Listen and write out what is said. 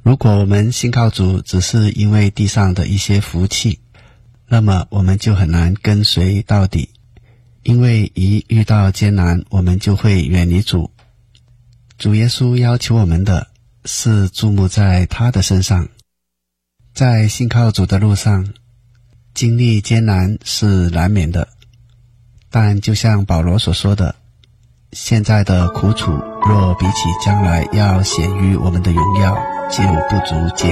如果我们信靠主只是因为地上的一些福气，那么我们就很难跟随到底，因为一遇到艰难，我们就会远离主。主耶稣要求我们的是注目在他的身上。在信靠主的路上，经历艰难是难免的，但就像保罗所说的，现在的苦楚若比起将来要显于我们的荣耀，就不足介